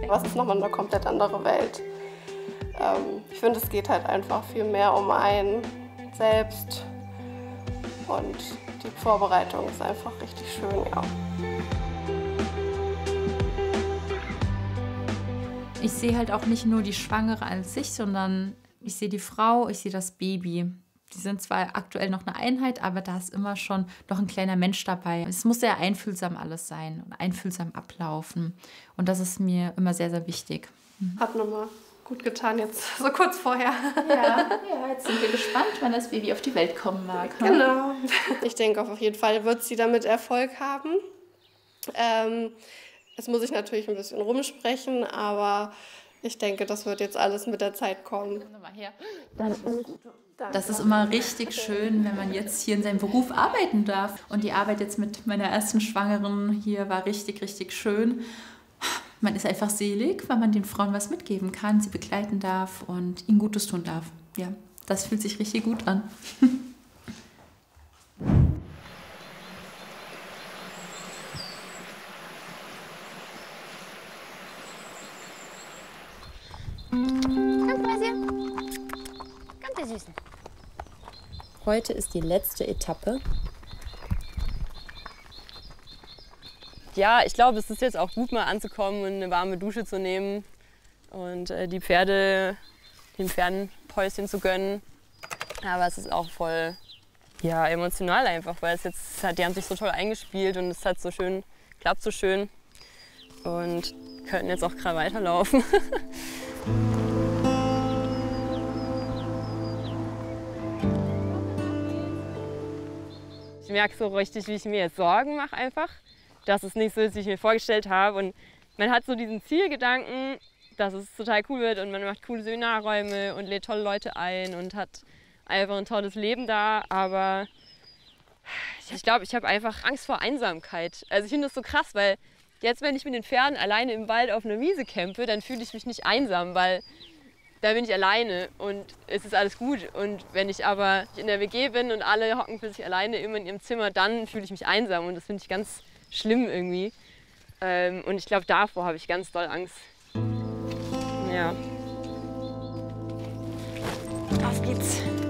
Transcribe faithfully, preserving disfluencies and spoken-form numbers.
Was ist nochmal eine komplett andere Welt. Ähm, ich finde, es geht halt einfach viel mehr um einen selbst und die Vorbereitung ist einfach richtig schön, ja. Ich sehe halt auch nicht nur die Schwangere an sich, sondern ich sehe die Frau, ich sehe das Baby. Die sind zwar aktuell noch eine Einheit, aber da ist immer schon noch ein kleiner Mensch dabei. Es muss sehr einfühlsam alles sein und einfühlsam ablaufen. Und das ist mir immer sehr, sehr wichtig. Hat nochmal gut getan jetzt, so kurz vorher. Ja, ja, jetzt sind wir gespannt, wann das Baby auf die Welt kommen mag. Genau. Ich denke, auf jeden Fall wird sie damit Erfolg haben. Ähm, jetzt muss ich natürlich ein bisschen rumsprechen, aber ich denke, das wird jetzt alles mit der Zeit kommen. Das ist immer richtig schön, wenn man jetzt hier in seinem Beruf arbeiten darf. Und die Arbeit jetzt mit meiner ersten Schwangeren hier war richtig, richtig schön. Man ist einfach selig, weil man den Frauen was mitgeben kann, sie begleiten darf und ihnen Gutes tun darf. Ja, das fühlt sich richtig gut an. Heute ist die letzte Etappe. Ja, ich glaube, es ist jetzt auch gut, mal anzukommen und eine warme Dusche zu nehmen und äh, die Pferde, den Pferden Päuschen zu gönnen. Aber es ist auch voll ja, emotional einfach, weil es jetzt hat, die haben sich so toll eingespielt und es hat so schön, klappt so schön und können jetzt auch gerade weiterlaufen. Ich merke so richtig, wie ich mir jetzt Sorgen mache einfach, dass es nicht so ist, wie ich mir vorgestellt habe. Und man hat so diesen Zielgedanken, dass es total cool wird und man macht coole Seminarräume und lädt tolle Leute ein und hat einfach ein tolles Leben da. Aber ich glaube, ich habe einfach Angst vor Einsamkeit. Also ich finde das so krass, weil jetzt, wenn ich mit den Pferden alleine im Wald auf einer Wiese campe, dann fühle ich mich nicht einsam, weil da bin ich alleine und es ist alles gut. Und wenn ich aber in der W G bin und alle hocken für sich alleine immer in ihrem Zimmer, dann fühle ich mich einsam und das finde ich ganz schlimm irgendwie. Ähm, und ich glaube, davor habe ich ganz doll Angst. Ja. Auf geht's.